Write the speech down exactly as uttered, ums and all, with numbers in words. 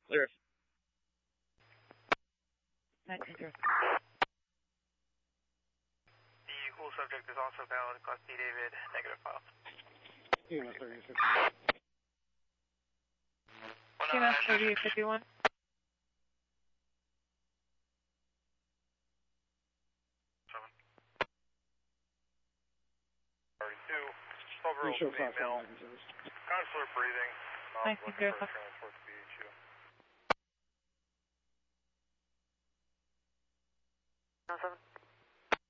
Clear. nineteen zero. The whole subject is also found. Class D David, negative file. E M S thirty-six. E M S thirty-eight fifty-one. Seven. thirty-two. Overall, Show class female. one service. Consular breathing. nineteen zero. Transport to B H U. seven.